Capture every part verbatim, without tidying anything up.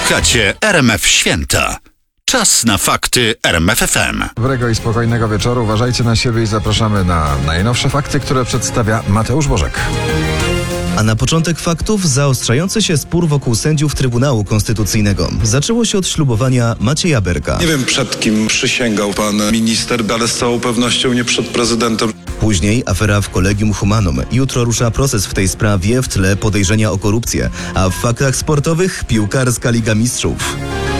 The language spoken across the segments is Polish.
Słuchacie R M F Święta. Czas na fakty R M F F M. Dobrego i spokojnego wieczoru. Uważajcie na siebie i zapraszamy na najnowsze fakty, które przedstawia Mateusz Bożek. A na początek faktów zaostrzający się spór wokół sędziów Trybunału Konstytucyjnego. Zaczęło się od ślubowania Macieja Berka. Nie wiem, przed kim przysięgał pan minister, ale z całą pewnością nie przed prezydentem. Później afera w Collegium Humanum. Jutro rusza proces w tej sprawie, w tle podejrzenia o korupcję. A w faktach sportowych piłkarska Liga Mistrzów.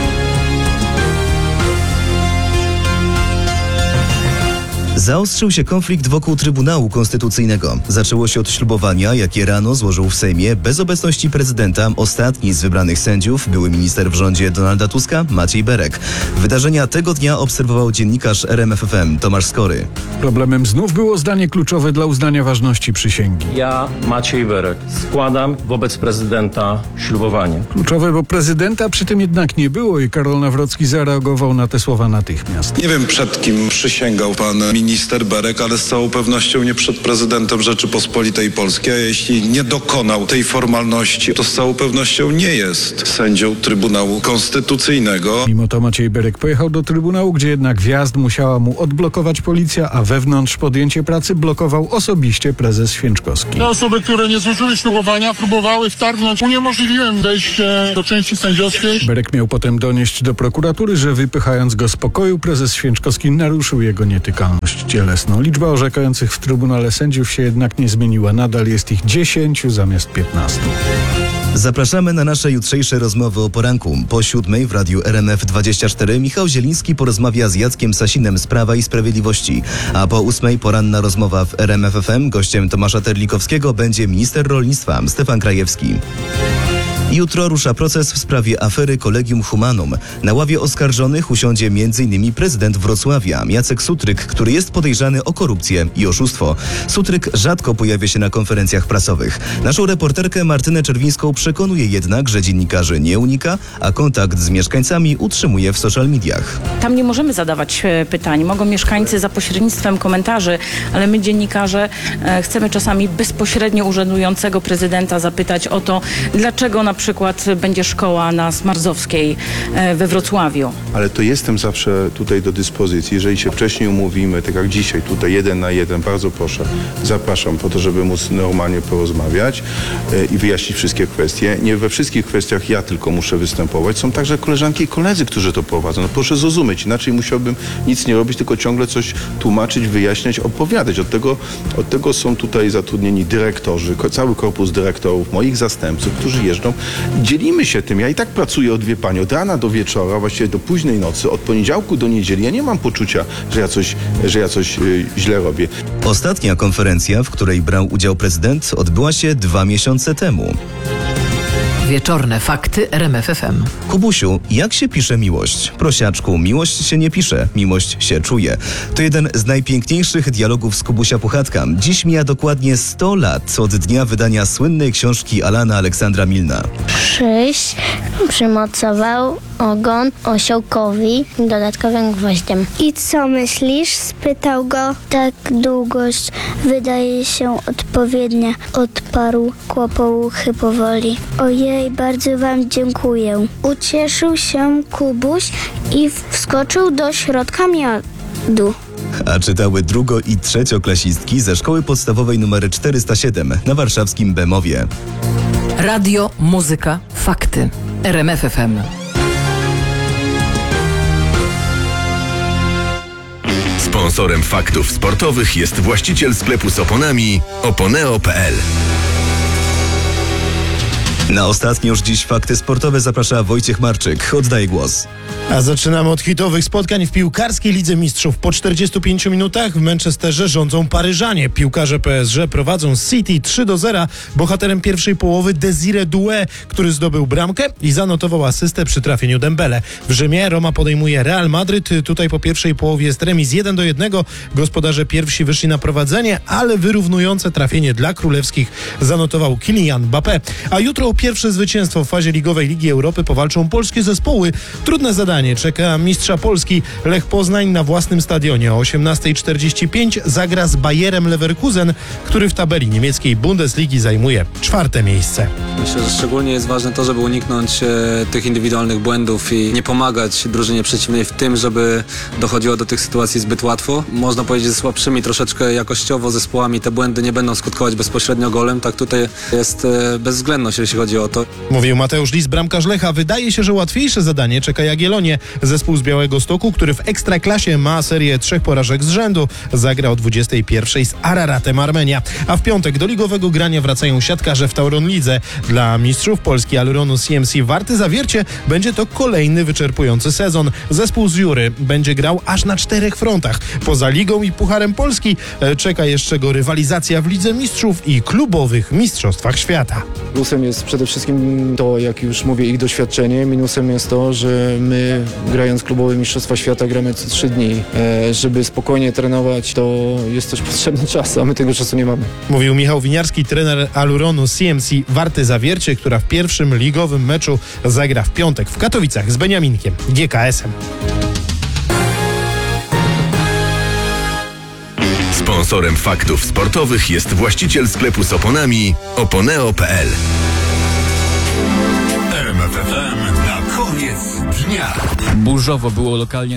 Zaostrzył się konflikt wokół Trybunału Konstytucyjnego. Zaczęło się od ślubowania, jakie rano złożył w Sejmie bez obecności prezydenta ostatni z wybranych sędziów, były minister w rządzie Donalda Tuska, Maciej Berek. Wydarzenia tego dnia obserwował dziennikarz R M F F M Tomasz Skory. Problemem znów było zdanie kluczowe dla uznania ważności przysięgi. Ja, Maciej Berek, składam wobec prezydenta ślubowanie. Kluczowe, bo prezydenta przy tym jednak nie było i Karol Nawrocki zareagował na te słowa natychmiast. Nie wiem, przed kim przysięgał pan minister Berek, ale z całą pewnością nie przed prezydentem Rzeczypospolitej Polskiej. A jeśli nie dokonał tej formalności, to z całą pewnością nie jest sędzią Trybunału Konstytucyjnego. Mimo to Maciej Berek pojechał do Trybunału, gdzie jednak wjazd musiała mu odblokować policja, a wewnątrz podjęcie pracy blokował osobiście prezes Święczkowski. Te osoby, które nie złożyły ślubowania, próbowały wtargnąć. Uniemożliwiłem wejście do części sędziowskiej. Berek miał potem donieść do prokuratury, że wypychając go z pokoju, prezes Święczkowski naruszył jego nietykalność cielesną. Liczba orzekających w Trybunale Sędziów się jednak nie zmieniła. Nadal jest ich dziesięciu zamiast piętnastu. Zapraszamy na nasze jutrzejsze rozmowy o poranku. Po siódmej w radiu R M F dwadzieścia cztery Michał Zieliński porozmawia z Jackiem Sasinem z Prawa i Sprawiedliwości. A po ósmej poranna rozmowa w R M F F M. Gościem Tomasza Terlikowskiego będzie minister rolnictwa Stefan Krajewski. Jutro rusza proces w sprawie afery Collegium Humanum. Na ławie oskarżonych usiądzie m in prezydent Wrocławia, Jacek Sutryk, który jest podejrzany o korupcję i oszustwo. Sutryk rzadko pojawia się na konferencjach prasowych. Naszą reporterkę Martynę Czerwińską przekonuje jednak, że dziennikarzy nie unika, a kontakt z mieszkańcami utrzymuje w social mediach. Tam nie możemy zadawać pytań. Mogą mieszkańcy za pośrednictwem komentarzy, ale my dziennikarze chcemy czasami bezpośrednio urzędującego prezydenta zapytać o to, dlaczego na przykład będzie szkoła na Smarzowskiej we Wrocławiu. Ale to jestem zawsze tutaj do dyspozycji. Jeżeli się wcześniej umówimy, tak jak dzisiaj, tutaj jeden na jeden, bardzo proszę, zapraszam po to, żeby móc normalnie porozmawiać i wyjaśnić wszystkie kwestie. Nie we wszystkich kwestiach ja tylko muszę występować. Są także koleżanki i koledzy, którzy to prowadzą. No proszę zrozumieć, inaczej musiałbym nic nie robić, tylko ciągle coś tłumaczyć, wyjaśniać, opowiadać. Od tego, od tego są tutaj zatrudnieni dyrektorzy, cały korpus dyrektorów, moich zastępców, którzy jeżdżą. Dzielimy się tym. Ja i tak pracuję od, wie pani, od rana do wieczora, właściwie do późnej nocy, od poniedziałku do niedzieli. Ja nie mam poczucia, że ja coś, że ja coś yy, źle robię. Ostatnia konferencja, w której brał udział prezydent, odbyła się dwa miesiące temu. Wieczorne fakty R M F F M. Kubusiu, jak się pisze miłość? Prosiaczku, miłość się nie pisze, miłość się czuje. To jeden z najpiękniejszych dialogów z Kubusia Puchatka. Dziś mija dokładnie sto lat od dnia wydania słynnej książki Alana Aleksandra Milna. Krzyś przymocował ogon osiołkowi dodatkowym gwoździem. I co myślisz? Spytał go. Tak, długość wydaje się odpowiednia, odparł kłopołuchy powoli. Ojej, bardzo wam dziękuję. Ucieszył się Kubuś i wskoczył do środka miodu. A czytały drugo- i trzecioklasistki ze szkoły podstawowej nr czterysta siedem na warszawskim Bemowie. Radio, muzyka, fakty. R M F F M. Sponsorem faktów sportowych jest właściciel sklepu z oponami oponeo kropka p l. Na ostatnie już dziś fakty sportowe zaprasza Wojciech Marczyk. Oddaję głos. A zaczynamy od hitowych spotkań w piłkarskiej Lidze Mistrzów. Po czterdziestu pięciu minutach w Manchesterze rządzą Paryżanie. Piłkarze P S G prowadzą City trzy do zera. Bohaterem pierwszej połowy Desire Doué, który zdobył bramkę i zanotował asystę przy trafieniu Dembele. W Rzymie Roma podejmuje Real Madryt. Tutaj po pierwszej połowie jest remis jeden do jednego. Gospodarze pierwsi wyszli na prowadzenie, ale wyrównujące trafienie dla królewskich zanotował Kylian Mbappé. A jutro o pierwsze zwycięstwo w fazie ligowej Ligi Europy powalczą polskie zespoły. Trudne zadanie czeka mistrza Polski. Lech Poznań na własnym stadionie o osiemnasta czterdzieści pięć zagra z Bayerem Leverkusen, który w tabeli niemieckiej Bundesligi zajmuje czwarte miejsce. Myślę, że szczególnie jest ważne to, żeby uniknąć e, tych indywidualnych błędów i nie pomagać drużynie przeciwnej w tym, żeby dochodziło do tych sytuacji zbyt łatwo. Można powiedzieć, że słabszymi troszeczkę jakościowo zespołami te błędy nie będą skutkować bezpośrednio golem. Tak tutaj jest e, bezwzględność, jeśli chodzi o to. Mówił Mateusz Lis, bramkarz Lecha. Wydaje się, że łatwiejsze zadanie czeka Jagiellonię. Zespół z Białegostoku, który w Ekstraklasie ma serię trzech porażek z rzędu, zagra o dwudziestej pierwszej z Araratem Armenia. A w piątek do ligowego grania wracają siatkarze w Tauron Lidze. Dla mistrzów Polski Aluronu C M C Warty Zawiercie będzie to kolejny wyczerpujący sezon. Zespół z Jury będzie grał aż na czterech frontach. Poza Ligą i Pucharem Polski e, czeka jeszcze go rywalizacja w Lidze Mistrzów i klubowych Mistrzostwach Świata. Plusem jest przede wszystkim to, jak już mówię, ich doświadczenie. Minusem jest to, że my, grając klubowe Mistrzostwa Świata, gramy co trzy dni. E, żeby spokojnie trenować, to jest też potrzebny czas, a my tego czasu nie mamy. Mówił Michał Winiarski, trener Aluronu C M C Warty Zawiercie, która w pierwszym ligowym meczu zagra w piątek w Katowicach z Beniaminkiem G K S-em. Sponsorem faktów sportowych jest właściciel sklepu z oponami oponeo kropka p l. R M F F M na koniec dnia. Burzowo było lokalnie.